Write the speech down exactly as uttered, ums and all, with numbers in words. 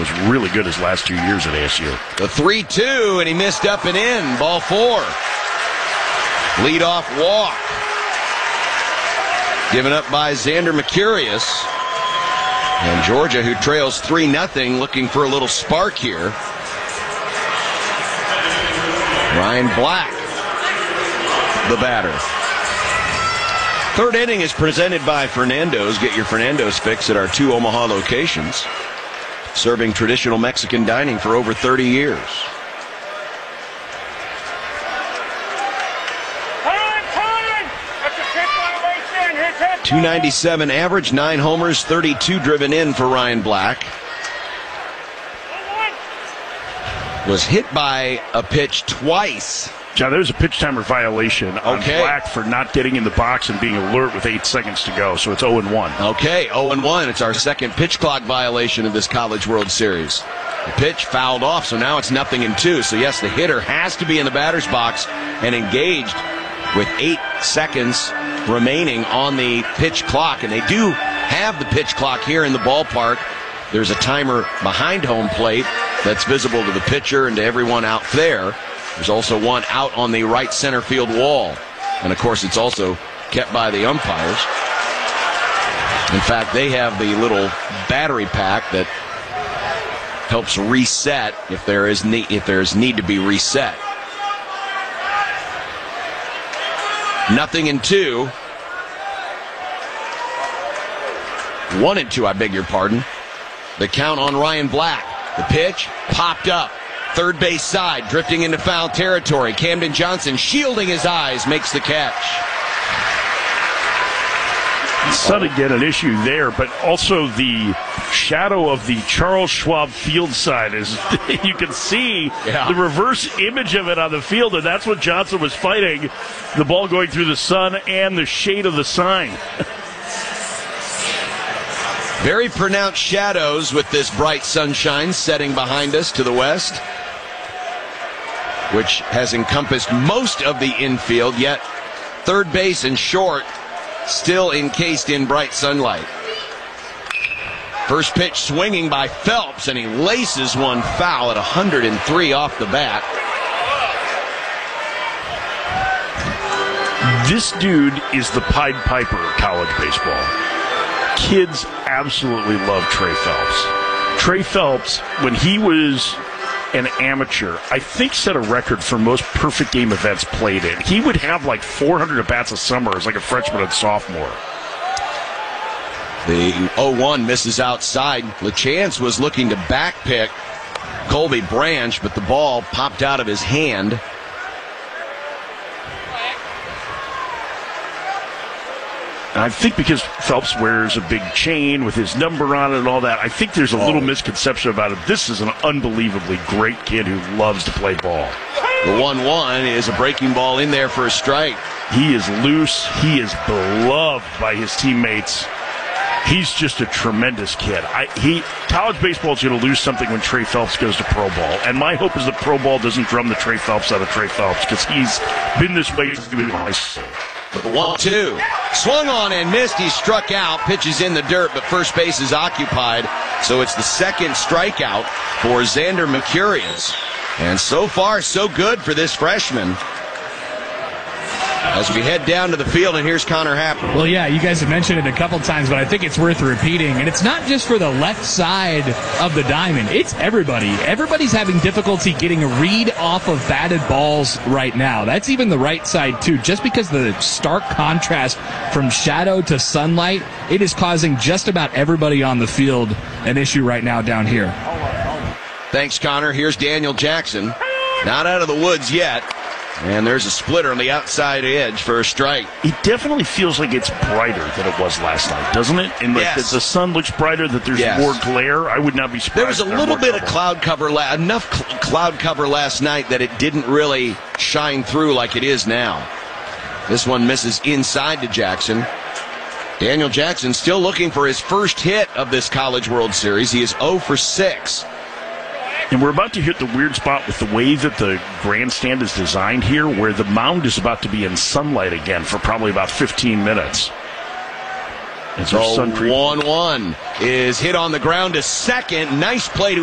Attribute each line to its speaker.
Speaker 1: was really good his last two years at A S U.
Speaker 2: The three two, and he missed up and in. Ball four. Leadoff walk. Given up by Xander Mercurius. And Georgia, who trails three nothing, looking for a little spark here. Ryan Black, the batter. Third inning is presented by Fernando's. Get your Fernando's fix at our two Omaha locations. Serving traditional Mexican dining for over thirty years. two ninety-seven average, nine homers, thirty-two driven in for Ryan Black. Was hit by a pitch twice.
Speaker 1: John, there's a pitch timer violation on
Speaker 2: okay.
Speaker 1: Black for not getting in the box and being alert with eight seconds to go, so it's oh and one.
Speaker 2: Okay, oh and one. It's our second pitch clock violation of this College World Series. The pitch fouled off, so now it's nothing and two. So, yes, the hitter has to be in the batter's box and engaged with eight seconds remaining on the pitch clock. And they do have the pitch clock here in the ballpark. There's a timer behind home plate that's visible to the pitcher and to everyone out there. There's also one out on the right center field wall. And, of course, it's also kept by the umpires. In fact, they have the little battery pack that helps reset if there is need, if there's need to be reset. Nothing in two. One and two, I beg your pardon. The count on Ryan Black. The pitch popped up. Third base side, drifting into foul territory. Camden Johnson, shielding his eyes, makes the catch.
Speaker 1: Sun again, an issue there, but also the shadow of the Charles Schwab field side is, you can see yeah. the reverse image of it on the field, and that's what Johnson was fighting, the ball going through the sun and the shade of the sign.
Speaker 2: Very pronounced shadows with this bright sunshine setting behind us to the west, which has encompassed most of the infield, yet third base and short still encased in bright sunlight. First pitch swinging by Phelps, and he laces one foul at one hundred three off the bat.
Speaker 1: This dude is the Pied Piper of college baseball. Kids absolutely love Trey Phelps. Trey Phelps, when he was an amateur, I think set a record for most perfect game events played in. He would have like four hundred at-bats a summer as like a freshman and sophomore.
Speaker 2: The oh one misses outside. LeChance was looking to backpick Colby Branch, but the ball popped out of his hand.
Speaker 1: And I think because Phelps wears a big chain with his number on it and all that, I think there's a little misconception about it. This is an unbelievably great kid who loves to play ball.
Speaker 2: The one one is a breaking ball in there for a strike.
Speaker 1: He is loose. He is beloved by his teammates. He's just a tremendous kid. I, he college baseball is going to lose something when Trey Phelps goes to pro ball. And my hope is that pro ball doesn't drum the Trey Phelps out of Trey Phelps, because he's been this way.
Speaker 2: The one two. Swung on and missed. He struck out. Pitches in the dirt, but first base is occupied. So it's the second strikeout for Xander Mercurius. And so far, so good for this freshman. As we head down to the field, and here's Connor Happer.
Speaker 3: Well, yeah, you guys have mentioned it a couple times, but I think it's worth repeating. And it's not just for the left side of the diamond. It's everybody. Everybody's having difficulty getting a read off of batted balls right now. That's even the right side, too. Just because of the stark contrast from shadow to sunlight, it is causing just about everybody on the field an issue right now down here.
Speaker 2: Thanks, Connor. Here's Daniel Jackson. Not out of the woods yet. And there's a splitter on the outside edge for a strike.
Speaker 1: It definitely feels like it's brighter than it was last night, doesn't it? And like
Speaker 2: yes.
Speaker 1: the, the sun looks brighter, that there's
Speaker 2: yes.
Speaker 1: more glare. I would not be surprised.
Speaker 2: There was a little bit trouble. of cloud cover, la- enough cl- cloud cover last night that it didn't really shine through like it is now. This one misses inside to Jackson. Daniel Jackson still looking for his first hit of this College World Series. He is oh for six.
Speaker 1: And we're about to hit the weird spot with the way that the grandstand is designed here, where the mound is about to be in sunlight again for probably about fifteen minutes.
Speaker 2: So one one is hit on the ground to second. Nice play to